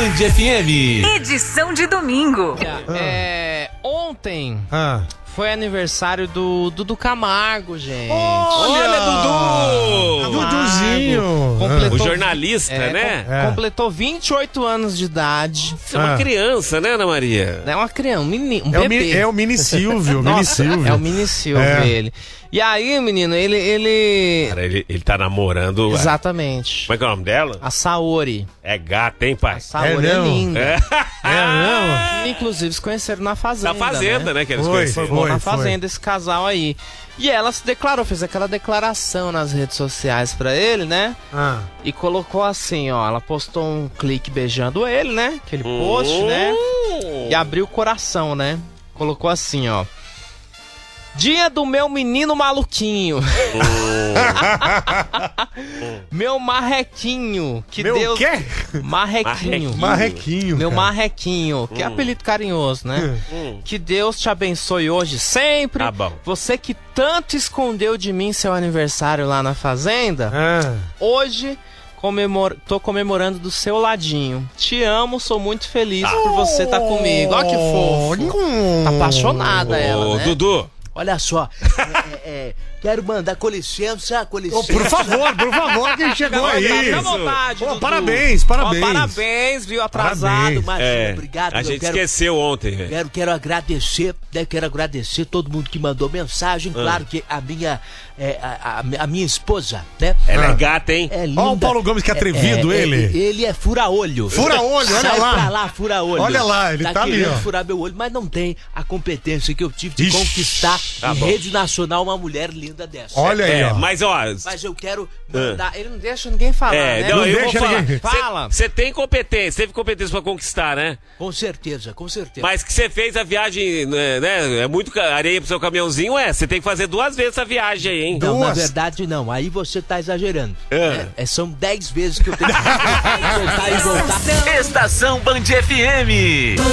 Band FM. Edição de domingo. Ontem foi aniversário do Dudu Camargo, gente. Olha, Dudu! Duduzinho. O jornalista, né? Completou 28 anos de idade. Você é uma criança, né, Ana Maria? É uma criança, um bebê. É o Mini Silvio. Nossa, é o Mini Silvio, ele. E aí, menino, ele... Cara, ele tá namorando... Exatamente. Como é que é o nome dela? A Saori. É gata, hein, pai? A Saori é não? linda. não? Inclusive se conheceram na Fazenda. Na Fazenda, né, que eles Foi. conheceram. Na Fazenda, esse casal aí. E ela se declarou, fez aquela declaração nas redes sociais pra ele, né? E colocou assim, ó, ela postou um clique beijando ele, né? Aquele post, né? E abriu o coração, né? Colocou assim, ó. Dia do meu menino maluquinho. Meu marrequinho. Que Meu Deus... quê? Marrequinho. Marrequinho. Meu cara. marrequinho, que é apelido carinhoso, né? Que Deus te abençoe hoje sempre. Tá bom. Você que tanto escondeu de mim seu aniversário lá na Fazenda, hoje tô comemorando do seu ladinho. Te amo, sou muito feliz por você estar comigo. Ó que fofo. Tá apaixonada ela, né? Dudu. Olha só, quero mandar com licença. Por favor, quem chegou aí? Fica à vontade, Pô, Dudu. parabéns. Parabéns, viu? Atrasado. Imagina, obrigado. A gente esqueceu ontem, velho. Quero agradecer, né? Quero agradecer todo mundo que mandou mensagem. Claro que a minha esposa, né? Ela é gata, hein? É linda. Ó o Paulo Gomes, que atrevido, ele. Ele é fura-olho. Fura-olho, olha Sai lá. pra lá, fura-olho. Olha lá, ele tá ali, querendo ó. furar meu olho, mas não tem a competência que eu tive de Ixi, conquistar tá em bom. rede nacional uma mulher linda dessa. Olha aí, ó. Mas ó... Mas eu quero mandar... Ele não deixa ninguém falar, né? não, eu deixa vou falar. ninguém. Fala. Você tem competência, teve competência pra conquistar, né? Com certeza. Mas que você fez a viagem, né? É muito areia pro seu caminhãozinho, você tem que fazer 2 vezes essa viagem aí, hein? Não, na Duas? verdade não. Aí você tá exagerando. São 10 vezes que eu tenho que voltar e voltar. Estação Band FM.